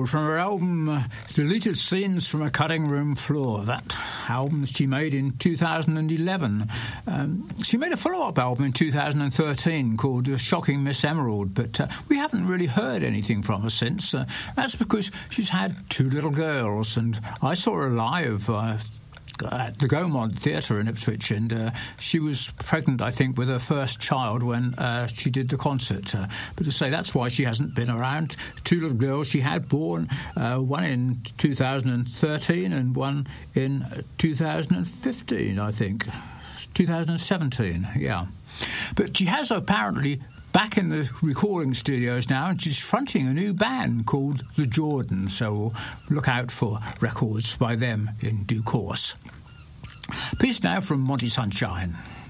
Emerald from her album Deleted Scenes from a Cutting Room Floor. That album she made in 2011. She made a follow-up album in 2013 called Shocking Miss Emerald, but we haven't really heard anything from her since. That's because she's had 2 little girls, and I saw her live at the Gaumont Theatre in Ipswich, and she was pregnant, I think, with her first child when she did the concert. But to say that's why she hasn't been around. 2 little girls she had born, one in 2013 and one in 2015, I think. 2017, yeah. But she has apparently back in the recording studios now, and she's fronting a new band called The Jordans, so we'll look out for records by them in due course. Peace now from Monty Sunshine.